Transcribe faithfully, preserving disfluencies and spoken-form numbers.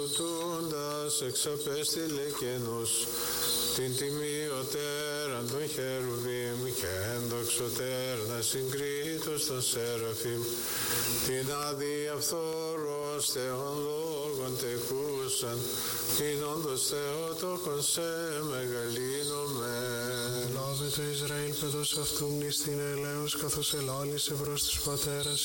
πλουτούντας εξαπέστειλε καινούς, την τιμιωτέραν των χερουβίμ και ενδοξωτέρνα συγκρίτως των σεραφείμ, την αδιαφθόρος Θεόν λόγων τεκούσαν, την όντως Θεότοκον σε μεγαλύνομεν. Λάβε το Ισραήλ παιδός αυτού μνηστήν ελέους, καθώς ελάλησε προς τους πατέρας